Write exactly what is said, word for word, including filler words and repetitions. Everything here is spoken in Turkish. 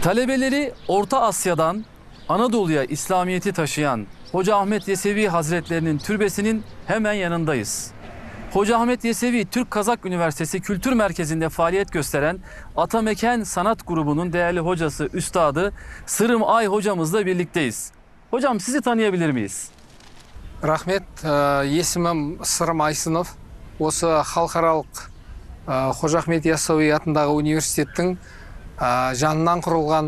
Talebeleri Orta Asya'dan Anadolu'ya İslamiyet'i taşıyan Hoca Ahmet Yesevi Hazretlerinin türbesinin hemen yanındayız. Hoca Ahmet Yesevi Türk Kazak Üniversitesi Kültür Merkezi'nde faaliyet gösteren Atameken Sanat Grubu'nun değerli hocası, üstadı Sırım Ay hocamızla birlikteyiz. Hocam sizi tanıyabilir miyiz? Rahmet, есімім Сырым Айсынов. Осы халықаралық Hoca Ahmet Yassауи атындағы университеттің жанынан құрылған